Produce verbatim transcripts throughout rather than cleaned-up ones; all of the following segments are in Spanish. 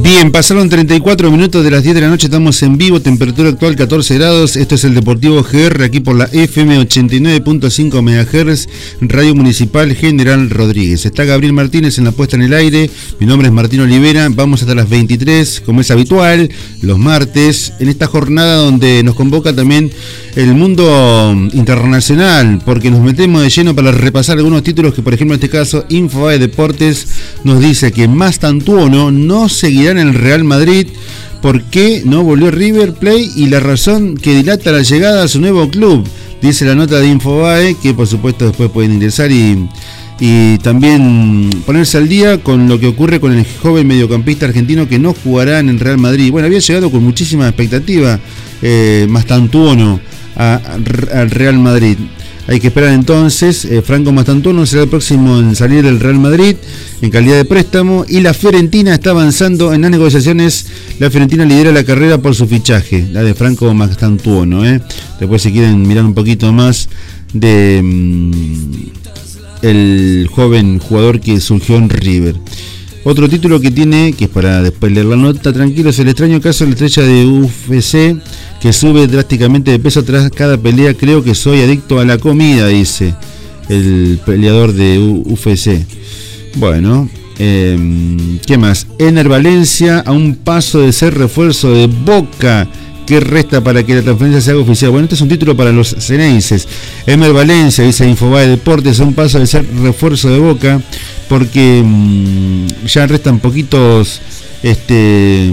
Bien, pasaron treinta y cuatro minutos de las diez de la noche, estamos en vivo, temperatura actual catorce grados, esto es el Deportivo G R, aquí por la F M ochenta y nueve punto cinco megahertz, Radio Municipal General Rodríguez. Está Gabriel Martínez en la puesta en el aire, mi nombre es Martín Olivera, vamos hasta las veintitrés, como es habitual, los martes, en esta jornada donde nos convoca también el mundo internacional, porque nos metemos de lleno para repasar algunos títulos que, por ejemplo, en este caso, Infobae Deportes nos dice que Mastantuono no seguirá en el Real Madrid. ¿Por qué no volvió River Plate? Y la razón que dilata la llegada a su nuevo club. Dice la nota de Infobae, que por supuesto después pueden ingresar y, y también ponerse al día con lo que ocurre con el joven mediocampista argentino que no jugará en el Real Madrid. Bueno, había llegado con muchísima expectativa eh, Mastantuono al Real Madrid. Hay que esperar entonces. eh, Franco Mastantuono será el próximo en salir del Real Madrid en calidad de préstamo, y la Fiorentina está avanzando en las negociaciones. La Fiorentina lidera la carrera por su fichaje, la de Franco Mastantuono. ¿eh? Después, si quieren mirar un poquito más de mmm, el joven jugador que surgió en River. Otro título que tiene, que es para después leer la nota, tranquilo, es el extraño caso de la estrella de U F C que sube drásticamente de peso tras cada pelea. Creo que soy adicto a la comida, dice el peleador de U F C. Bueno, eh, ¿qué más? Ener Valencia a un paso de ser refuerzo de Boca. ¿Qué resta para que la transferencia se haga oficial? Bueno, este es un título para los ceneices. Ener Valencia, dice Infobae Deportes, a un paso de ser refuerzo de Boca, porque mmm, ya restan poquitos, este,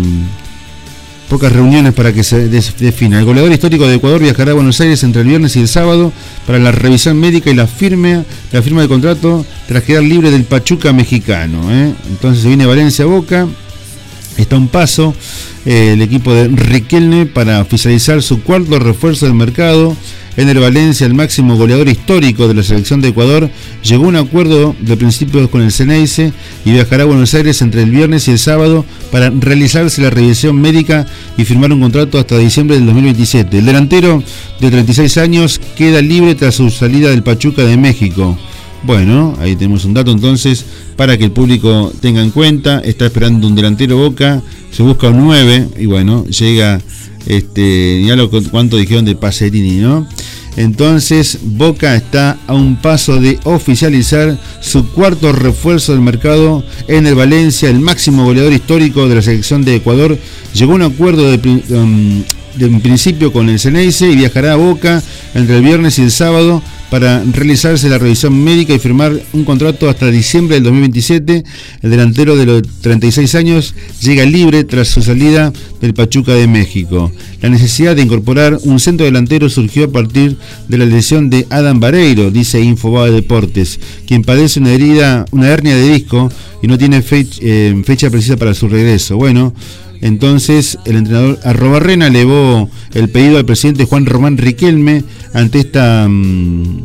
pocas reuniones para que se defina. El goleador histórico de Ecuador viajará a Buenos Aires entre el viernes y el sábado para la revisión médica y la firma, la firma de contrato tras quedar libre del Pachuca mexicano. ¿eh? Entonces se viene Valencia a Boca. Está a un paso eh, el equipo de Riquelme para oficializar su cuarto refuerzo del mercado. Ener Valencia, el máximo goleador histórico de la selección de Ecuador, llegó a un acuerdo de principios con el Ceneice y viajará a Buenos Aires entre el viernes y el sábado para realizarse la revisión médica y firmar un contrato hasta diciembre del dos mil veintisiete. El delantero de treinta y seis años queda libre tras su salida del Pachuca de México. Bueno, ahí tenemos un dato entonces para que el público tenga en cuenta. Está esperando un delantero Boca, se busca un nueve y bueno, llega, este, ya lo cuánto dijeron de Pacerini, ¿no? Entonces Boca está a un paso de oficializar su cuarto refuerzo del mercado. Ener Valencia, el máximo goleador histórico de la selección de Ecuador, llegó a un acuerdo de, um, de en principio con el Ceneice y viajará a Boca entre el viernes y el sábado para realizarse la revisión médica y firmar un contrato hasta diciembre del dos mil veintisiete. El delantero de los treinta y seis años llega libre tras su salida del Pachuca de México. La necesidad de incorporar un centro delantero surgió a partir de la lesión de Adam Vareiro, dice Infobae Deportes, quien padece una herida, una hernia de disco y no tiene fecha, eh, fecha precisa para su regreso. Bueno, entonces el entrenador Arrobarrena elevó el pedido al presidente Juan Román Riquelme ante esta um,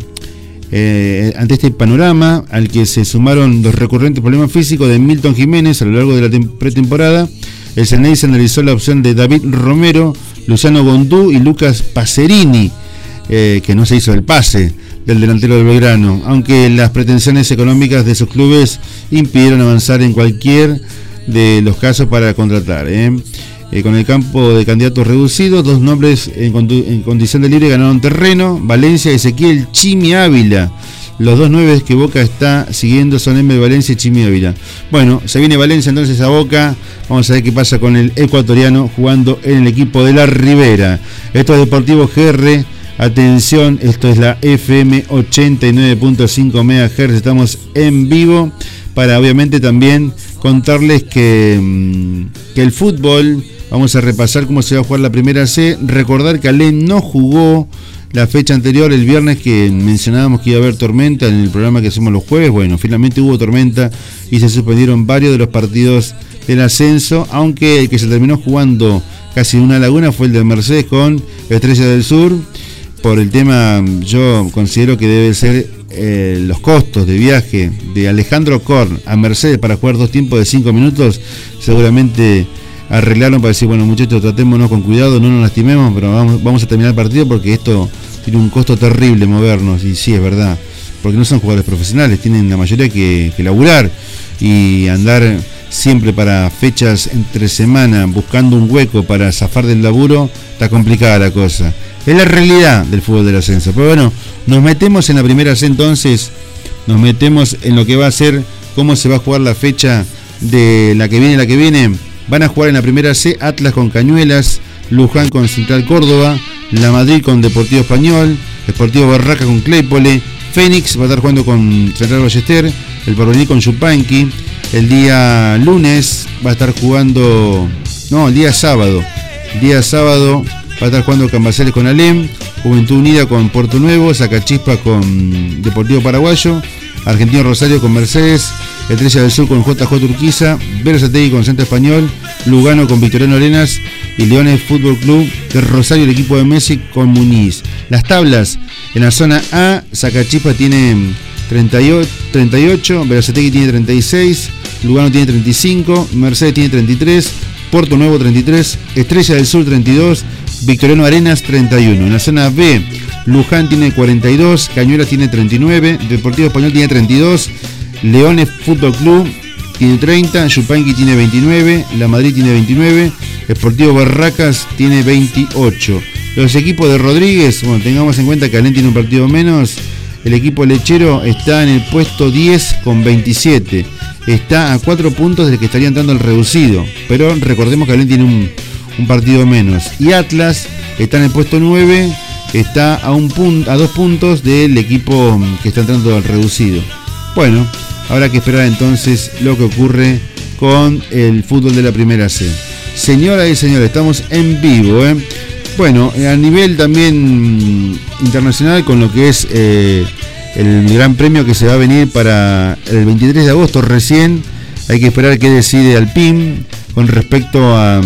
eh, ante este panorama, al que se sumaron los recurrentes problemas físicos de Milton Jiménez a lo largo de la tem- pretemporada. El Ceneice analizó la opción de David Romero, Luciano Gondú y Lucas Pacerini, eh, que no se hizo el pase del delantero del Belgrano, aunque las pretensiones económicas de sus clubes impidieron avanzar en cualquier de los casos para contratar. ¿eh? Eh, con el campo de candidatos reducidos, dos nombres en, condu- en condición de libre ganaron terreno: Valencia y Ezequiel Chimi Ávila. Los dos nueve que Boca está siguiendo son Ener Valencia y Chimi Ávila. Bueno, se viene Valencia entonces a Boca. Vamos a ver qué pasa con el ecuatoriano jugando en el equipo de la Ribera. Esto es Deportivo G R. Atención, esto es la F M ochenta y nueve punto cinco megahertz. Estamos en vivo para obviamente también contarles que, que el fútbol, vamos a repasar cómo se va a jugar la primera C. Recordar que Alén no jugó la fecha anterior, el viernes, que mencionábamos que iba a haber tormenta en el programa que hacemos los jueves. Bueno, finalmente hubo tormenta y se suspendieron varios de los partidos del ascenso, aunque el que se terminó jugando casi una laguna fue el de Mercedes con Estrella del Sur. Por el tema, yo considero que debe ser eh, los costos de viaje de Alejandro Korn a Mercedes para jugar dos tiempos de cinco minutos. Seguramente arreglaron para decir, bueno, muchachos, tratémonos con cuidado, no nos lastimemos, pero vamos, vamos a terminar el partido porque esto tiene un costo terrible movernos. Y sí, es verdad. porque no son jugadores profesionales, tienen la mayoría que, que laburar y andar siempre para fechas entre semana buscando un hueco para zafar del laburo, está complicada la cosa. Es la realidad del fútbol del ascenso. Pero bueno, nos metemos en la primera C entonces, nos metemos en lo que va a ser, cómo se va a jugar la fecha de la que viene, la que viene. Van a jugar en la primera C Atlas con Cañuelas, Luján con Central Córdoba, La Madrid con Deportivo Español, Deportivo Barraca con Claypole, Fénix va a estar jugando con Central Ballester, el Porvenir con Yupanqui. El día lunes va a estar jugando, no, el día sábado, el día sábado va a estar jugando Cambaceres con Alem, Juventud Unida con Puerto Nuevo, Sacachispa con Deportivo Paraguayo, Argentino Rosario con Mercedes, Estrella del Sur con J J Urquiza, Berazategui con Centro Español, Lugano con Victoriano Arenas y Leones Fútbol Club de Rosario, el equipo de Messi con Muniz. Las tablas: en la zona A, Sacachispa tiene treinta y ocho, Berazategui tiene treinta y seis, Lugano tiene treinta y cinco, Mercedes tiene treinta y tres, Puerto Nuevo treinta y tres, Estrella del Sur treinta y dos, Victoriano Arenas treinta y uno. En la zona B, Luján tiene cuarenta y dos, Cañuelas tiene treinta y nueve, Deportivo Español tiene treinta y dos, Leones Fútbol Club tiene treinta, Yupanqui tiene veintinueve, La Madrid tiene veintinueve, Deportivo Barracas tiene veintiocho. Los equipos de Rodríguez, bueno, tengamos en cuenta que Alén tiene un partido menos. El equipo lechero está en el puesto diez con veintisiete. Está a cuatro puntos del que estaría entrando el reducido. Pero recordemos que Alén tiene un, un partido menos. Y Atlas está en el puesto nueve. Está a, un punto, a dos puntos del equipo que está entrando al reducido. Bueno, habrá que esperar entonces lo que ocurre con el fútbol de la primera C. Señoras y señores, estamos en vivo, ¿eh? Bueno, a nivel también internacional, con lo que es eh, el gran premio que se va a venir para el veintitrés de agosto recién, hay que esperar qué decide Alpine con respecto a,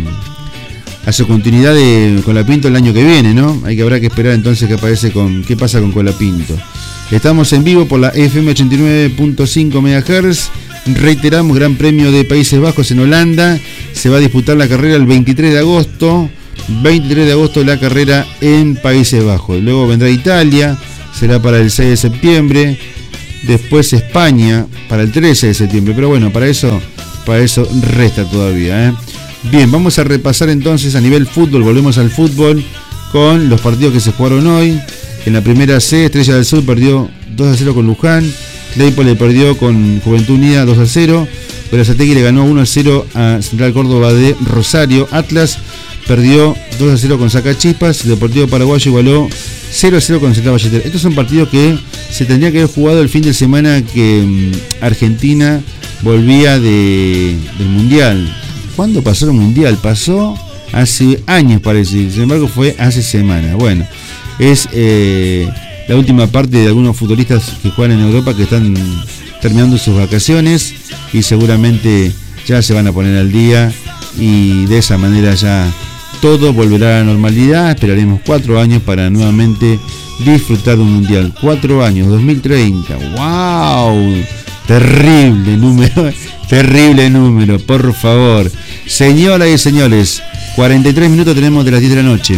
a su continuidad de Colapinto el año que viene, ¿no? Hay que habrá que esperar entonces qué aparece con qué pasa con Colapinto. Estamos en vivo por la F M ochenta y nueve punto cinco megahertz. Reiteramos, Gran Premio de Países Bajos en Holanda. Se va a disputar la carrera el veintitrés de agosto. veintitrés de agosto la carrera en Países Bajos. Luego vendrá Italia, será para el seis de septiembre. Después España para el trece de septiembre. Pero bueno, para eso, para eso resta todavía, ¿eh? Bien, vamos a repasar entonces a nivel fútbol. Volvemos al fútbol con los partidos que se jugaron hoy. En la primera C, Estrella del Sur perdió dos a cero con Luján. Claypole perdió con Juventud Unida dos a cero. Berazategui le ganó uno a cero a Central Córdoba de Rosario. Atlas perdió dos a cero con Sacachispas. El Deportivo Paraguayo igualó cero a cero con Central Ballester. Estos son partidos que se tendría que haber jugado el fin de semana que um, Argentina volvía de, del Mundial. ¿Cuándo pasó el Mundial? Pasó hace años, parece. Sin embargo, fue hace semanas. Bueno, es eh, la última parte de algunos futbolistas que juegan en Europa que están terminando sus vacaciones y seguramente ya se van a poner al día y de esa manera ya todo volverá a la normalidad. Esperaremos cuatro años para nuevamente disfrutar de un mundial. Cuatro años, dos mil treinta. ¡Wow! Terrible número, terrible número, por favor. Señoras y señores, cuarenta y tres minutos tenemos de las diez de la noche.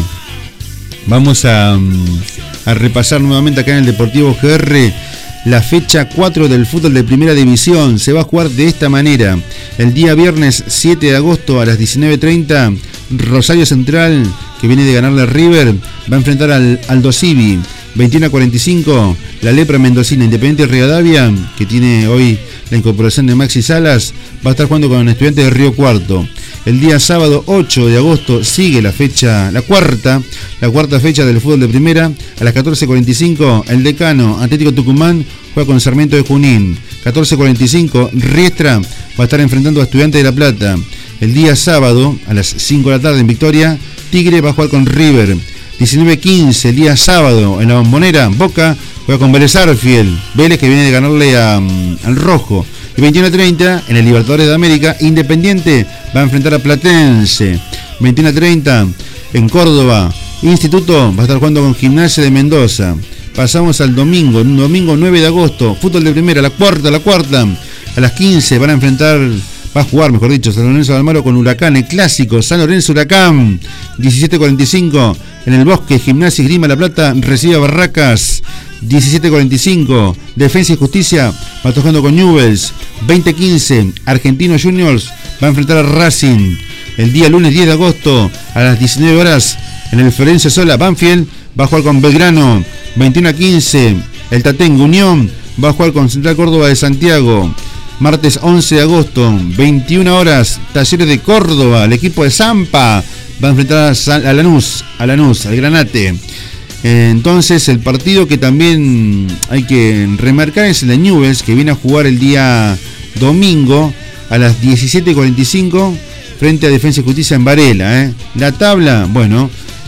Vamos a, a repasar nuevamente acá en el Deportivo G R la fecha cuatro del fútbol de primera división. Se va a jugar de esta manera. El día viernes siete de agosto a las diecinueve treinta, Rosario Central, que viene de ganarle a River, va a enfrentar al Aldo Civi. veintiuno a cuarenta y cinco, la Lepra Mendocina. Independiente Rivadavia, que tiene hoy la incorporación de Maxi Salas, va a estar jugando con Estudiantes de Río Cuarto. El día sábado ocho de agosto sigue la fecha, la cuarta, la cuarta fecha del fútbol de primera. A las catorce cuarenta y cinco, el Decano Atlético Tucumán juega con Sarmiento de Junín. catorce cuarenta y cinco, Riestra va a estar enfrentando a Estudiantes de La Plata. El día sábado, a las cinco de la tarde en Victoria, Tigre va a jugar con River. diecinueve quince, el día sábado, en la Bombonera, Boca juega con Vélez Arfiel. Vélez, que viene de ganarle a, um, al Rojo. Y veintiuno treinta, en el Libertadores de América, Independiente va a enfrentar a Platense. veintiuno treinta, en Córdoba, Instituto va a estar jugando con Gimnasia de Mendoza. Pasamos al domingo, un domingo nueve de agosto, fútbol de primera, la cuarta, la cuarta. A las quince van a enfrentar va a jugar, mejor dicho, San Lorenzo de Almagro con Huracán, el clásico, San Lorenzo Huracán, diecisiete cuarenta y cinco, en el Bosque, Gimnasia y Esgrima La Plata recibe a Barracas, diecisiete cuarenta y cinco, Defensa y Justicia va tocando con Newell's, veinte quince, Argentinos Juniors va a enfrentar a Racing, el día lunes diez de agosto a las diecinueve horas, en el Florencio Sola, Banfield va a jugar con Belgrano, veintiuno a quince, el Tatengo Unión va a jugar con Central Córdoba de Santiago, martes once de agosto, veintiuna horas, Talleres de Córdoba, el equipo de Zampa va a enfrentar a Lanús, a Lanús, al Granate. Entonces el partido que también hay que remarcar es el de Newell's, que viene a jugar el día domingo a las diecisiete cuarenta y cinco frente a Defensa y Justicia en Varela. ¿eh? La tabla, bueno,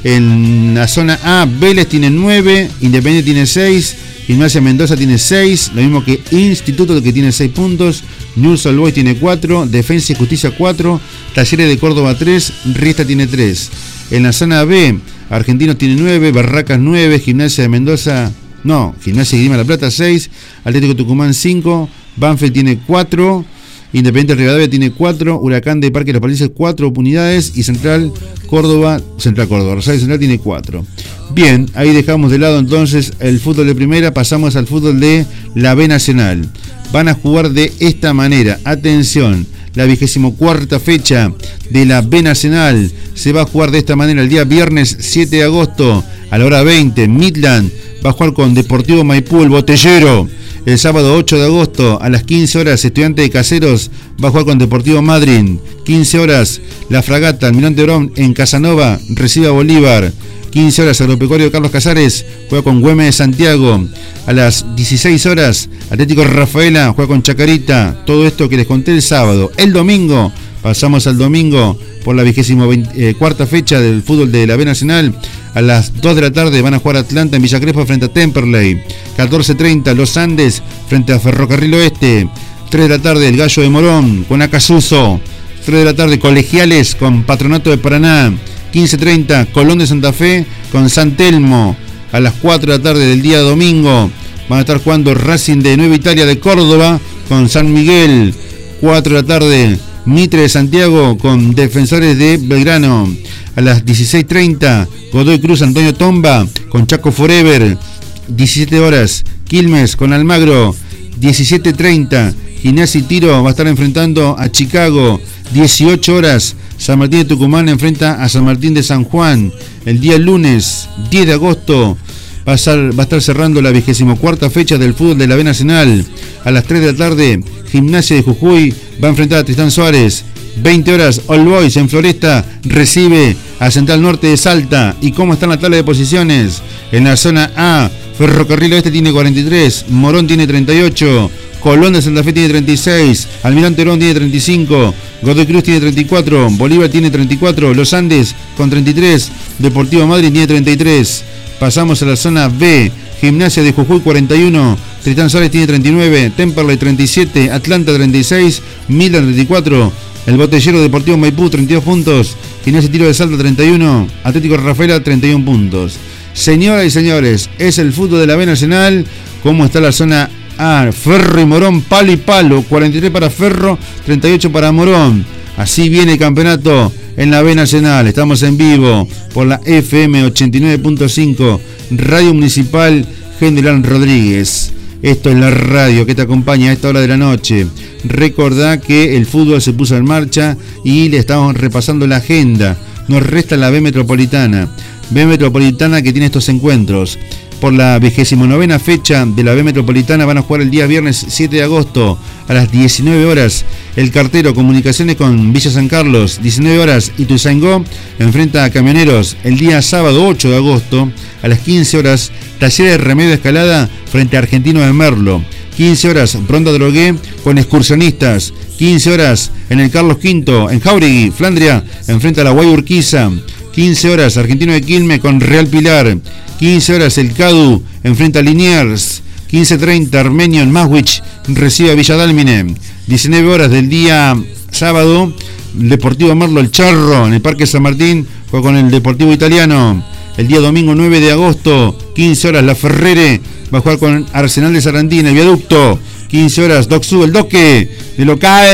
en la zona A, Vélez tiene nueve, Independiente tiene seis, Gimnasia Mendoza tiene seis, lo mismo que Instituto, que tiene seis puntos, Newell's Old Boys tiene cuatro, Defensa y Justicia cuatro, Talleres de Córdoba tres, Riestra tiene tres. En la zona B, Argentinos tiene nueve, Barracas nueve, Gimnasia de Mendoza, no, Gimnasia y Esgrima La Plata seis, Atlético Tucumán cinco, Banfield tiene cuatro, Independiente Rivadavia tiene cuatro, Huracán de Parque de los Países cuatro unidades y Central Córdoba, Central Córdoba, Rosario Central tiene cuatro. Bien, ahí dejamos de lado entonces el fútbol de primera, pasamos al fútbol de la B Nacional. Van a jugar de esta manera, atención, la vigésimo cuarta fecha de la B Nacional se va a jugar de esta manera el día viernes siete de agosto a la hora veinte, Midland va a jugar con Deportivo Maipú, el Botellero. El sábado ocho de agosto a las quince horas, Estudiante de Caseros va a jugar con Deportivo Madryn. quince horas, La Fragata, Almirante Brown en Casanova recibe a Bolívar. quince horas, Agropecuario Carlos Casares juega con Güemes de Santiago. A las dieciséis horas, Atlético Rafaela juega con Chacarita. Todo esto que les conté el sábado. El domingo, pasamos al domingo por la vigésimo cuarta fecha del fútbol de la B Nacional. A las dos de la tarde van a jugar Atlanta en Villa Crespo frente a Temperley. catorce treinta, Los Andes frente a Ferrocarril Oeste. tres de la tarde, el Gallo de Morón con Acasuso. tres de la tarde, Colegiales con Patronato de Paraná. quince treinta, Colón de Santa Fe con San Telmo. A las cuatro de la tarde del día domingo van a estar jugando Racing de Nueva Italia de Córdoba con San Miguel. cuatro de la tarde, Mitre de Santiago con Defensores de Belgrano. A las dieciséis treinta, Godoy Cruz Antonio Tomba con Chaco Forever. diecisiete horas, Quilmes con Almagro. diecisiete treinta, Gimnasia y Tiro va a estar enfrentando a Chicago. dieciocho horas, San Martín de Tucumán enfrenta a San Martín de San Juan. El día lunes diez de agosto va a estar, va a estar cerrando la vigésimo cuarta fecha del fútbol de la B Nacional. A las tres de la tarde, Gimnasia de Jujuy va a enfrentar a Tristán Suárez. veinte horas, All Boys en Floresta recibe a Central Norte de Salta. ¿Y cómo está en la tabla de posiciones? En la zona A, Ferrocarril Oeste tiene cuarenta y tres, Morón tiene treinta y ocho, Colón de Santa Fe tiene treinta y seis, Almirante Brown tiene treinta y cinco, Godoy Cruz tiene treinta y cuatro, Bolívar tiene treinta y cuatro, Los Andes con treinta y tres, Deportivo Madryn tiene treinta y tres. Pasamos a la zona B, Gimnasia de Jujuy cuarenta y uno, Tristán Suárez tiene treinta y nueve, Temperley treinta y siete, Atlanta treinta y seis, Midland treinta y cuatro, el Botellero Deportivo Maipú treinta y dos puntos, Gimnasia Tiro de Salta treinta y uno, Atlético Rafaela treinta y uno puntos. Señoras y señores, es el fútbol de la B Nacional. ¿Cómo está la zona A? Ferro y Morón, palo y palo, cuarenta y tres para Ferro, treinta y ocho para Morón. Así viene el campeonato en la B Nacional. Estamos en vivo por la F M ochenta y nueve punto cinco, Radio Municipal General Rodríguez. Esto es la radio que te acompaña a esta hora de la noche. Recordá que el fútbol se puso en marcha y le estamos repasando la agenda. Nos resta la B Metropolitana. B Metropolitana que tiene estos encuentros. Por la vigésimo novena fecha de la B Metropolitana van a jugar el día viernes siete de agosto a las diecinueve horas. El Cartero Comunicaciones con Villa San Carlos, diecinueve horas. Ituzaingó enfrenta a Camioneros. El día sábado ocho de agosto a las quince horas. Talleres de Remedio Escalada frente a Argentino de Merlo. quince horas, Bronda Drogué con Excursionistas. quince horas en el Carlos Quinto, en Jauregui, Flandria, enfrenta a la Guay Urquiza. quince horas, Argentino de Quilmes con Real Pilar. quince horas, el Cadu enfrenta a Liniers. quince treinta, Armenio en Maswich recibe a Villa Dálmine. diecinueve horas del día sábado, Deportivo Merlo, el Charro, en el Parque San Martín, juega con el Deportivo Italiano. El día domingo nueve de agosto, quince horas, La Ferrere va a jugar con Arsenal de Sarandí en el Viaducto. quince horas, Doc Sud, el Doque de local,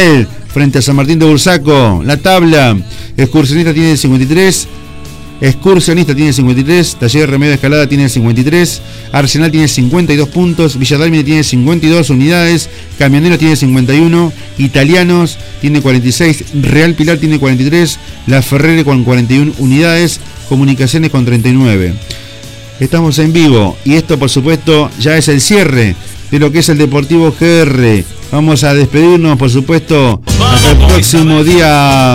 frente a San Martín de Bursaco. La tabla, Excursionista tiene cincuenta y tres, Excursionista tiene cincuenta y tres, Taller de Remedio de Escalada tiene cincuenta y tres, Arsenal tiene cincuenta y dos puntos, Villa Dálmine tiene cincuenta y dos unidades, Camioneros tiene cincuenta y uno, Italianos tiene cuarenta y seis, Real Pilar tiene cuarenta y tres, La Ferrere con cuarenta y una unidades, Comunicaciones con treinta y nueve. Estamos en vivo y esto por supuesto ya es el cierre de lo que es el Deportivo G R. Vamos a despedirnos por supuesto hasta el próximo día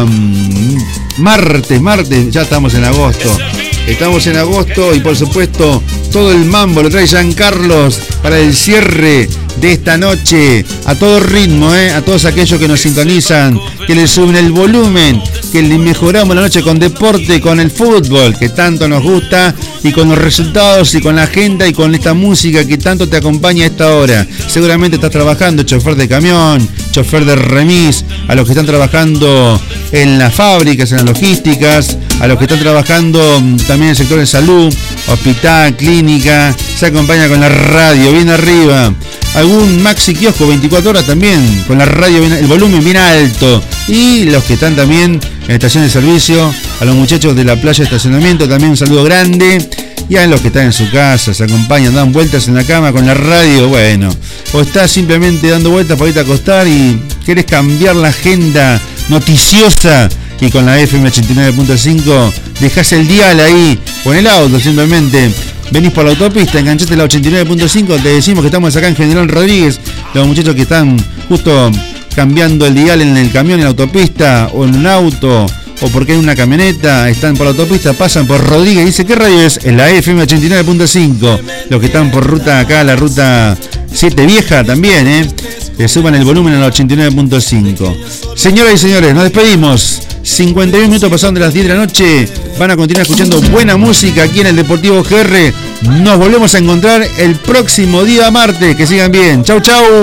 mmm, martes, martes, ya estamos en agosto. Estamos en agosto y por supuesto todo el mambo lo trae Giancarlos para el cierre de esta noche a todo ritmo, ¿eh? A todos aquellos que nos sintonizan, que le suben el volumen, que le mejoramos la noche con deporte, con el fútbol que tanto nos gusta y con los resultados y con la agenda y con esta música que tanto te acompaña a esta hora. Seguramente estás trabajando, chofer de camión, chofer de remis, a los que están trabajando en las fábricas, en las logísticas, a los que están trabajando también en el sector de salud, hospital, clínica, se acompaña con la radio bien arriba. Algún maxi kiosco veinticuatro horas también, con la radio bien, el volumen bien alto. Y los que están también en estación de servicio, a los muchachos de la playa de estacionamiento, también un saludo grande. Y a los que están en su casa, se acompañan, dan vueltas en la cama con la radio, bueno. O estás simplemente dando vueltas para irte a acostar y querés cambiar la agenda noticiosa. Y con la F M ochenta y nueve punto cinco dejás el dial ahí, o en el auto simplemente. Venís por la autopista, enganchaste la ochenta y nueve punto cinco, te decimos que estamos acá en General Rodríguez. Los muchachos que están justo cambiando el dial en el camión, en la autopista, o en un auto, o porque hay una camioneta, están por la autopista, pasan por Rodríguez y dice, ¿qué radio es? En la F M ochenta y nueve punto cinco. Los que están por ruta acá, la ruta siete vieja también, ¿eh? Que suban el volumen a la ochenta y nueve punto cinco. Señoras y señores, nos despedimos. cincuenta y un minutos pasaron de las diez de la noche. Van a continuar escuchando buena música aquí en el Deportivo G R. Nos volvemos a encontrar el próximo día martes. Que sigan bien. Chau, chau.